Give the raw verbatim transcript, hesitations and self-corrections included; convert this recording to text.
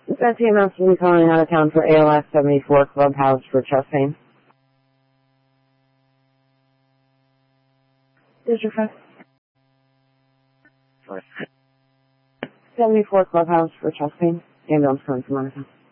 Betsy announced to be calling out of town for A L S seventy-four Clubhouse for chest pain. District five. seventy-four Clubhouse for chest pain. Ambulance calling from Monica.